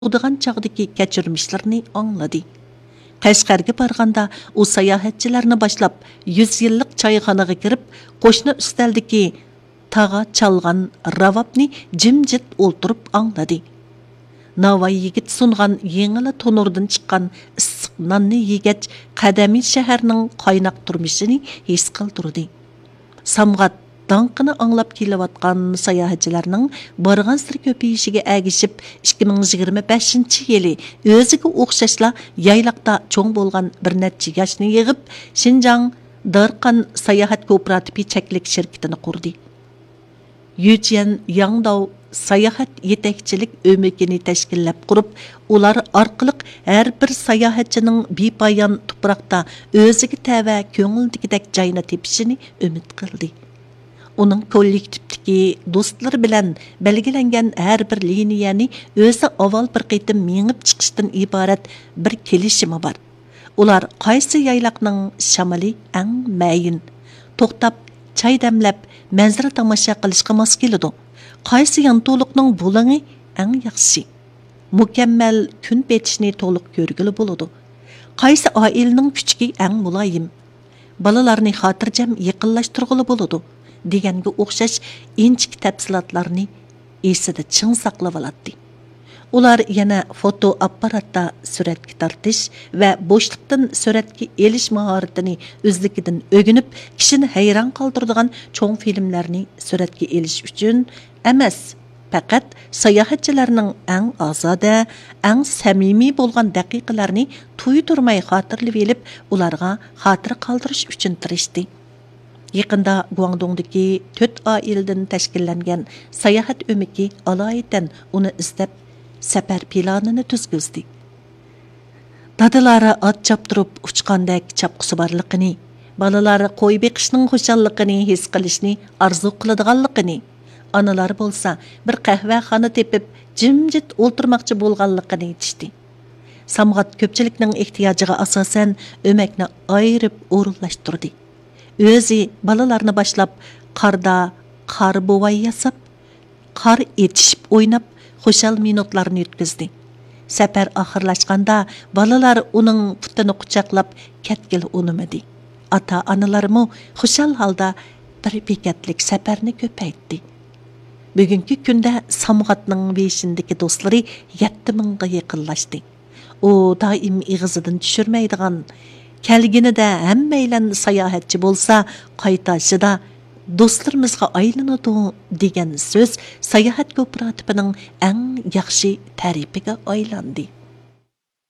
Udigan çağdaki keçirmişlerini anladı. Qashqarga barganda u sayohatchilarni boshlab 100 yillik choyxonaga kirib, qo'shni ustaldagi taga chalgan ravabni jimjit o'ltirib angladi. Navoiy yigit sungan yengili tonurdan chiqqan issiq nonni yegach, qadamiy shaharning qaynoq turmushini his qildirdi. Samg'at danqini anglab kelayotgan sayohatchilarning borgan sir ko'payishiga agishib 2025-yili o'ziga o'xshashla yaylaqda cho'ng bo'lgan bir necha yoshni yig'ib Xinjiang Darqan sayohat kooperativi cheklik shirkatini qurdi. Yujian Yangdao sayohat yetakchilik o'mikini tashkillab qurib, ular orqali har bir sayohatchining bepoyon tuproqda o'ziga tava ko'ngildagidek joyni tepishini umid qildi. Uning kollektivdagi do'stlari bilan belgilangan har bir liniyani o'zi avval bir qitim mengib chiqishdan iborat bir kelishimi bor. Ular qaysi yaylaqning shamali eng mayin, to'xtab choy damlab manzara tomosha qilishga mos keladi. Qaysi yantoliqning bulangi eng yaxshi, mukammal kun betishni to'liq ko'rgili bo'ladi. Qaysi oilaning kuchki eng muloyim, balalarni xotirjam yaqinlashtirg'ili bo'ladi deganga o'xshash inchik tafsilotlarni esida ching saqlab oladi. Ular yana foto apparatda suratga tortish va bo'shliqdan suratga elish mahoratini o'zligidan o'rganib, kishini hayron qoldiradigan cho'ng filmlarni suratga elish uchun emas, faqat sayohatchilarning eng ozoda, eng samimiy bo'lgan daqiqalarni tuydirmay xotirlab elib, ularga xotir qoldirish uchun tirishdi. Yaqinda Guangdongdagi 4 oiladan tashkillangan sayohat o'miki aloyidan uni izlab safar planini tuzgizdi. Dadalari ot choptirib uchqandek chapqusi borligini, balalari qo'y beqishning xushalligini his qilishni arzu qiladiganligini, analari bo'lsa bir qahvaxona tepib jimjit o'ltirmoqchi bo'lganligini aytishdi. Samg'at ko'pchilikning ehtiyojiga asosan o'makni ayirib o'rinlashtirdi. O'zi balalarni boshlab qarda qar buvay yasab, qar etishib o'ynab, xushal minutlarni o'tkazdi. Safar oxirlashganda balalar uning putini quchoqlab ketgil unimadi. Ota-onalarmi xushal holda bir bekatlik safarni ko'paytdi. Bugungi kunda Samg'atning beshindagi do'stlari 7000 ga yaqinlashdi. U doim ig'izidan tushirmaydigan, kelginida hammanglar sayohatchi bo'lsa, qaytashida do'stlarimizga aylanadi degan so'z sayohat kooperativining eng yaxshi ta'rifiga aylandi.